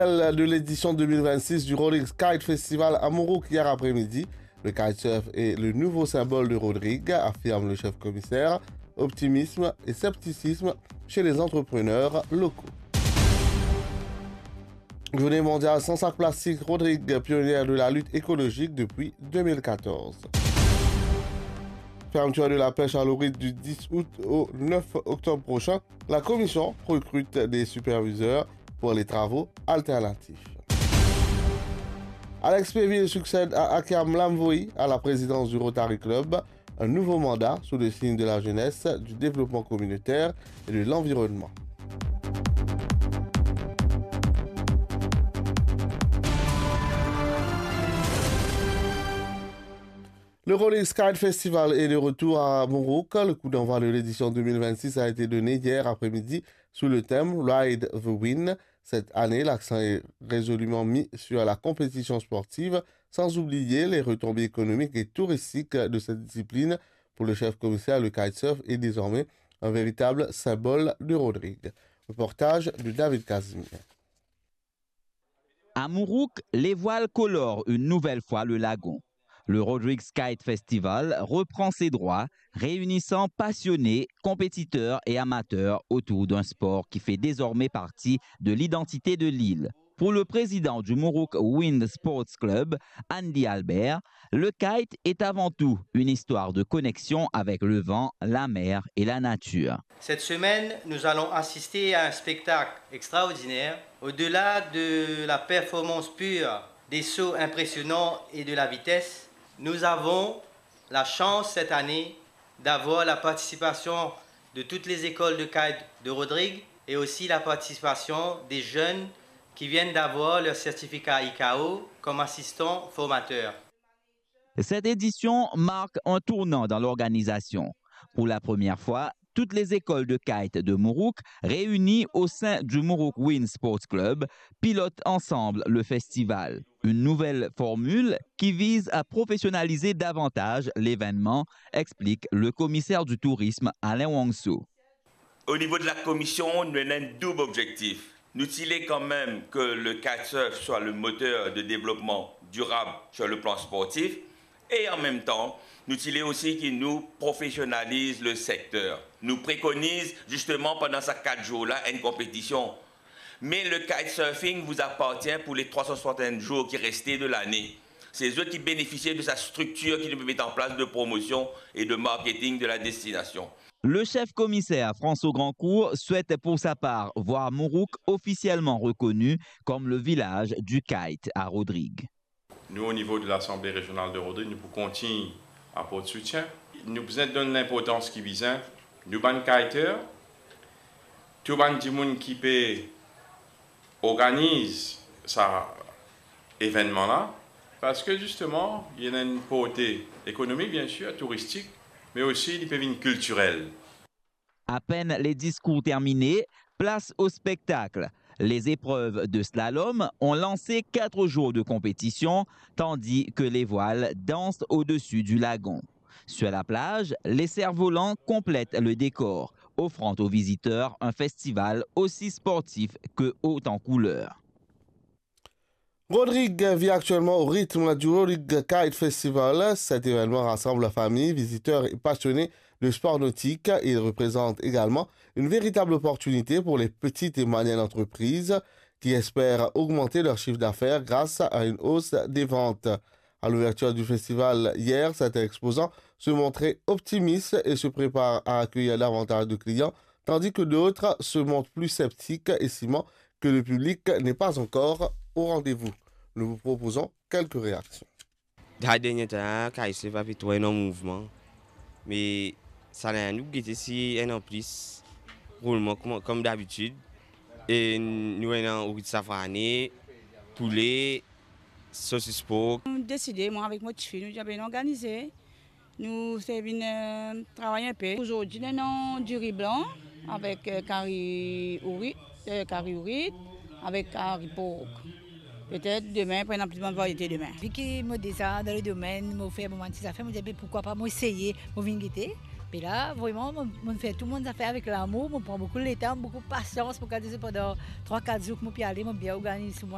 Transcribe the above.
De l'édition 2026 du Rodrigue Kite Festival à Mourouk hier après-midi. Le kitesurf est le nouveau symbole de Rodrigue, affirme le chef commissaire. Optimisme et scepticisme chez les entrepreneurs locaux. Journée mondiale sans sac plastique, Rodrigue, pionnière de la lutte écologique depuis 2014. Fermeture de la pêche à l'orite du 10 août au 9 octobre prochain. La commission recrute des superviseurs pour les travaux alternatifs. Alex Péville succède à Akiam Lamvoy à la présidence du Rotary Club. Un nouveau mandat sous le signe de la jeunesse, du développement communautaire et de l'environnement. Le Rodrigue Kite Festival est de retour à Mourouk. Le coup d'envoi de l'édition 2026 a été donné hier après-midi sous le thème Ride the Wind. Cette année, l'accent est résolument mis sur la compétition sportive, sans oublier les retombées économiques et touristiques de cette discipline. Pour le chef commissaire, le kitesurf est désormais un véritable symbole de Rodrigue. Reportage de David Casimir. À Mourouk, les voiles colorent une nouvelle fois le lagon. Le Rodrigue Kite Festival reprend ses droits, réunissant passionnés, compétiteurs et amateurs autour d'un sport qui fait désormais partie de l'identité de l'île. Pour le président du Mourouk Wind Sports Club, Andy Albert, le kite est avant tout une histoire de connexion avec le vent, la mer et la nature. Cette semaine, nous allons assister à un spectacle extraordinaire. Au-delà de la performance pure, des sauts impressionnants et de la vitesse, nous avons la chance cette année d'avoir la participation de toutes les écoles de kite de Rodrigue et aussi la participation des jeunes qui viennent d'avoir leur certificat ICAO comme assistants formateurs. Cette édition marque un tournant dans l'organisation. Pour la première fois, toutes les écoles de kite de Mourouk, réunies au sein du Mourouk Wind Sports Club, pilotent ensemble le festival. Une nouvelle formule qui vise à professionnaliser davantage l'événement, explique le commissaire du tourisme Alain Wangso. Au niveau de la commission, nous avons un double objectif. Nous voulons quand même que le kitesurf soit le moteur de développement durable sur le plan sportif et en même temps, nous voulons aussi qu'il nous professionnalise le secteur. Nous préconise justement pendant ces 4 jours-là une compétition. Mais le kitesurfing vous appartient pour les 361 jours qui restaient de l'année. C'est eux qui bénéficient de sa structure qui nous met en place de promotion et de marketing de la destination. Le chef commissaire François Grandcourt souhaite pour sa part voir Mourouk officiellement reconnu comme le village du kite à Rodrigue. Nous, au niveau de l'Assemblée régionale de Rodrigue, nous continuons à apporter soutien. Nous donnons l'importance qui vise. Nous, les kiteurs, tout le monde qui organise cet événement-là, parce que justement, il y a une portée économique, bien sûr, touristique, mais aussi il peut être culturelle. À peine les discours terminés, place au spectacle. Les épreuves de slalom ont lancé 4 jours de compétition, tandis que les voiles dansent au-dessus du lagon. Sur la plage, les cerfs-volants complètent le décor, offrant aux visiteurs un festival aussi sportif que haut en couleurs. Rodrigue vit actuellement au rythme du Rodrigue Kite Festival. Cet événement rassemble familles, visiteurs et passionnés de sport nautique. Il représente également une véritable opportunité pour les petites et moyennes entreprises qui espèrent augmenter leur chiffre d'affaires grâce à une hausse des ventes. À l'ouverture du festival hier, certains exposants se montraient optimistes et se préparent à accueillir davantage de clients, tandis que d'autres se montrent plus sceptiques, estimant que le public n'est pas encore au rendez-vous. Nous vous proposons quelques réactions. Dans les derniers temps, KIC va faire un mouvement, mais ça n'a nous guetté si un en plus roulement comme d'habitude. Et nous avons eu safrané, poulet, saucisse porc. Nous avons décidé, moi avec mon fils, nous avons organisé. Nous avons travaillé un peu. Aujourd'hui, nous avons du riz blanc avec curry ourite, avec curry porc. Peut-être demain, prendre plus de variété demain. Vu que je suis dans le domaine, je fais mon petit affaire, je me dis pourquoi pas essayer, je viens guetter. Et là, vraiment, je fais tout le monde affaire avec l'amour, je prends beaucoup de temps, beaucoup de patience pour garder pendant 3-4 jours que je peux aller, je bien organiser.